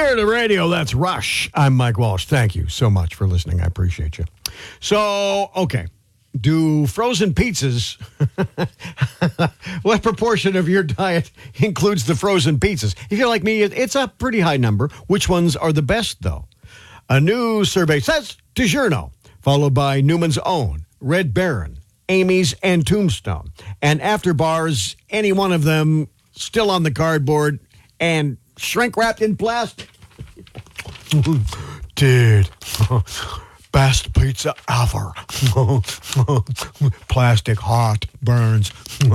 Spirit of Radio, that's Rush. I'm Mike Walsh. Thank you so much for listening. I appreciate you. So, okay. Do frozen pizzas, what proportion of your diet includes the frozen pizzas? If you're like me, it's a pretty high number. Which ones are the best, though? A new survey says DiGiorno, followed by Newman's Own, Red Baron, Amy's, and Tombstone. And after bars, any one of them still on the cardboard and shrink wrapped in plastic. Dude, best pizza ever. Plastic hot burns.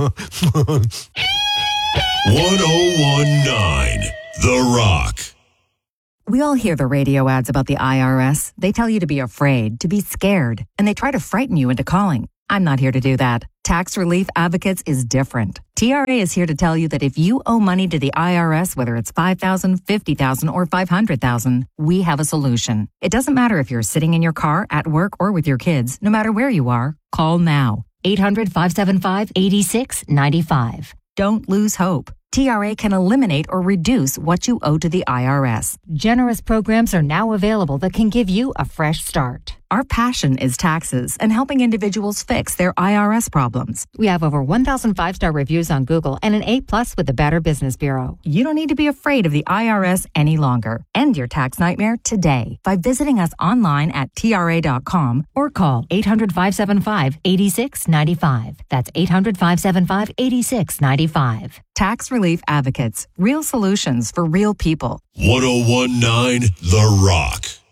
1019 The Rock. We all hear the radio ads about the IRS. They tell you to be afraid, to be scared, and they try to frighten you into calling. I'm not here to do that. Tax Relief Advocates is different. TRA is here to tell you that if you owe money to the IRS, whether it's $5,000, $50,000, or $500,000, we have a solution. It doesn't matter if you're sitting in your car, at work, or with your kids. No matter where you are, call now. 800-575-8695. Don't lose hope. TRA can eliminate or reduce what you owe to the IRS. Generous programs are now available that can give you a fresh start. Our passion is taxes and helping individuals fix their IRS problems. We have over 1,000 five-star reviews on Google and an A+ with the Better Business Bureau. You don't need to be afraid of the IRS any longer. End your tax nightmare today by visiting us online at TRA.com or call 800-575-8695. That's 800-575-8695. Tax Relief Advocates. Real solutions for real people. 1019 The Rock.